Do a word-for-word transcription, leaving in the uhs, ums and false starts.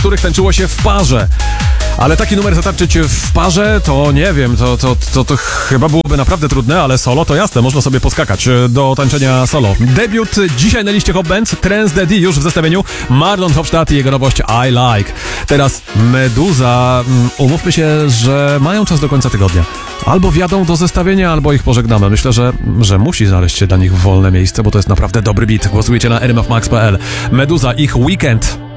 których tańczyło się w parze. Ale taki numer zatańczyć w parze, to nie wiem, to, to, to, to chyba byłoby naprawdę trudne, ale solo to jasne, można sobie poskakać do tańczenia solo. Debiut dzisiaj na liście Hot Bands, Trance Daddy już w zestawieniu, Marlon Hofstadt i jego nowość I Like. Teraz Meduza, umówmy się, że mają czas do końca tygodnia. Albo wjadą do zestawienia, albo ich pożegnamy. Myślę, że, że musi znaleźć się dla nich wolne miejsce, bo to jest naprawdę dobry beat. Głosujcie na r m f max kropka p l. Meduza, ich Weekend.